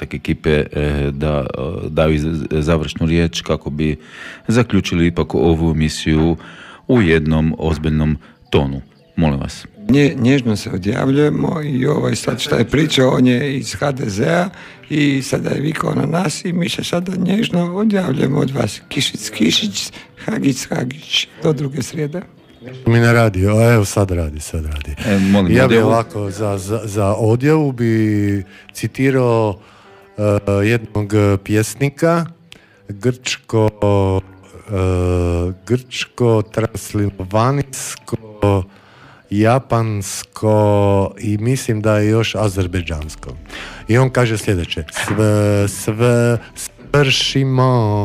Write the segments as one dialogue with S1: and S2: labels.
S1: ostatak ekipe da daju završnu riječ kako bi zaključili ipak ovu emisiju u jednom ozbiljnom tonu. Molim vas.
S2: Nježno se odjavljujemo i sad šta je pričao, on je iz HDZ-a i sada je vikao na nas i mi se sada nježno odjavljujemo od vas. Kišić, Hagić, do druge srijede.
S3: Mi ne radi, evo sad radi.
S1: Molim,
S3: ja bi ovako, za odjavu bi citirao jednog pjesnika, grčko, transilvanijsko, japansko i mislim da je još azerbejdžansko. I on kaže sljedeće: svršimo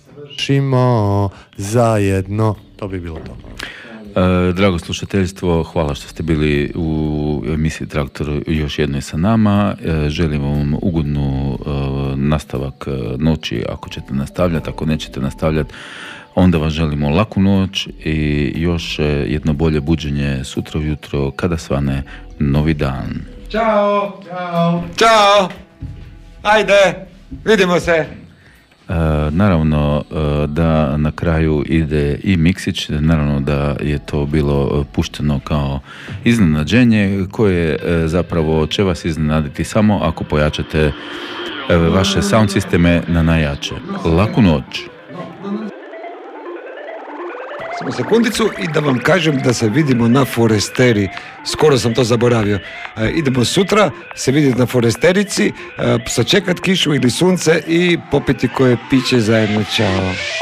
S3: zajedno. To bi bilo to.
S1: Drago slušateljstvo, hvala što ste bili u emisiji Traktor još jednoj sa nama. Želim vam ugodnu nastavak noći ako ćete nastavljati, ako nećete nastavljati onda vam želimo laku noć i još jedno bolje buđenje sutra ujutro kada svane novi dan.
S2: Ćao! Ajde, vidimo se!
S1: Naravno da na kraju ide i miksić, naravno da je to bilo pušteno kao iznenađenje koje zapravo će vas iznenaditi samo ako pojačate vaše sound sisteme na najjače. Laku noć!
S2: Samo sekundicu i da vam kažem da se vidimo na Foresteri. Skoro sam to zaboravio. Idemo sutra se vidjeti na Foresterici, sačekat kišu ili sunce i popiti koje piće zajedno. Ćao.